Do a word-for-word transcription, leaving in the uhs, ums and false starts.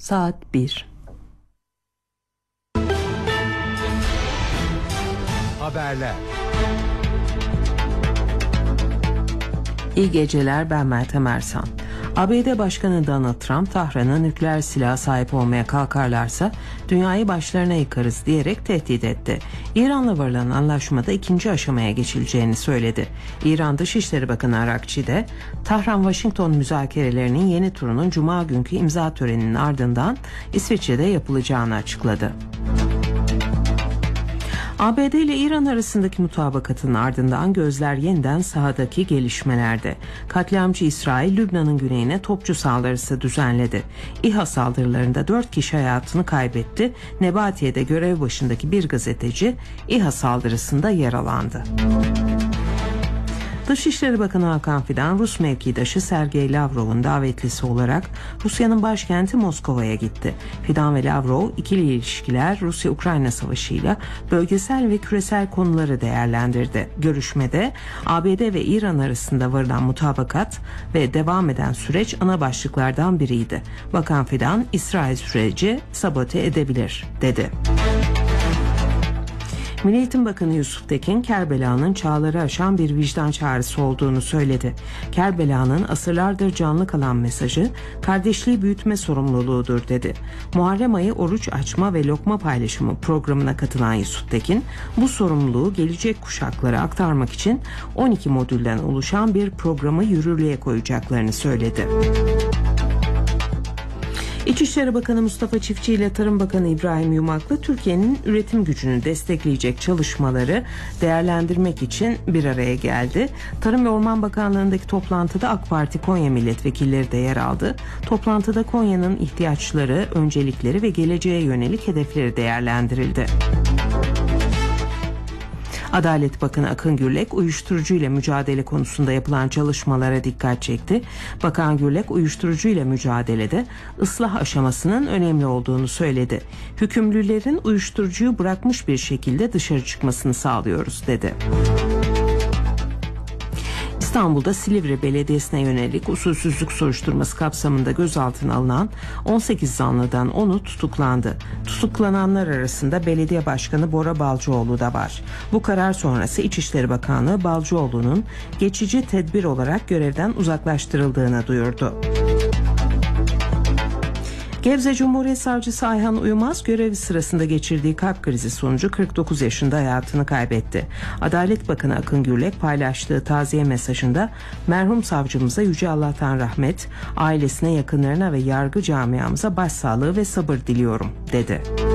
saat bir. Haberler. İyi geceler, ben Meltem Ersan. A B D Başkanı Donald Trump, Tahran'a nükleer silaha sahip olmaya kalkarlarsa dünyayı başlarına yıkarız diyerek tehdit etti. İran'la varılan anlaşmada ikinci aşamaya geçileceğini söyledi. İran Dışişleri Bakanı Arakçi de Tahran-Washington müzakerelerinin yeni turunun Cuma günkü imza töreninin ardından İsviçre'de yapılacağını açıkladı. A B D ile İran arasındaki mutabakatın ardından gözler yeniden sahadaki gelişmelerde. Katliamcı İsrail, Lübnan'ın güneyine topçu saldırısı düzenledi. İHA saldırılarında dört kişi hayatını kaybetti. Nebatiye'de görev başındaki bir gazeteci İHA saldırısında yaralandı. Dışişleri Bakanı Hakan Fidan, Rus mevkidaşı Sergey Lavrov'un davetlisi olarak Rusya'nın başkenti Moskova'ya gitti. Fidan ve Lavrov, ikili ilişkiler, Rusya-Ukrayna savaşıyla bölgesel ve küresel konuları değerlendirdi. Görüşmede A B D ve İran arasında varılan mutabakat ve devam eden süreç ana başlıklardan biriydi. Bakan Fidan, İsrail süreci sabote edebilir, dedi. Milli Eğitim Bakanı Yusuf Tekin, Kerbela'nın çağları aşan bir vicdan çağrısı olduğunu söyledi. Kerbela'nın asırlardır canlı kalan mesajı, kardeşliği büyütme sorumluluğudur, dedi. Muharrem ayı oruç açma ve lokma paylaşımı programına katılan Yusuf Tekin, bu sorumluluğu gelecek kuşaklara aktarmak için on iki modülden oluşan bir programı yürürlüğe koyacaklarını söyledi. İçişleri Bakanı Mustafa Çiftçi ile Tarım Bakanı İbrahim Yumaklı, Türkiye'nin üretim gücünü destekleyecek çalışmaları değerlendirmek için bir araya geldi. Tarım ve Orman Bakanlığı'ndaki toplantıda AK Parti Konya milletvekilleri de yer aldı. Toplantıda Konya'nın ihtiyaçları, öncelikleri ve geleceğe yönelik hedefleri değerlendirildi. Adalet Bakanı Akın Gürlek, uyuşturucuyla mücadele konusunda yapılan çalışmalara dikkat çekti. Bakan Gürlek, uyuşturucuyla mücadelede ıslah aşamasının önemli olduğunu söyledi. Hükümlülerin uyuşturucuyu bırakmış bir şekilde dışarı çıkmasını sağlıyoruz, dedi. İstanbul'da Silivri Belediyesi'ne yönelik usulsüzlük soruşturması kapsamında gözaltına alınan on sekiz zanlıdan onu tutuklandı. Tutuklananlar arasında Belediye Başkanı Bora Balcıoğlu da var. Bu karar sonrası İçişleri Bakanlığı Balcıoğlu'nun geçici tedbir olarak görevden uzaklaştırıldığını duyurdu. Gebze Cumhuriyet Savcısı Ayhan Uyumaz, görevi sırasında geçirdiği kalp krizi sonucu kırk dokuz yaşında hayatını kaybetti. Adalet Bakanı Akın Gürlek paylaştığı taziye mesajında merhum savcımıza Yüce Allah'tan rahmet, ailesine, yakınlarına ve yargı camiamıza başsağlığı ve sabır diliyorum, dedi.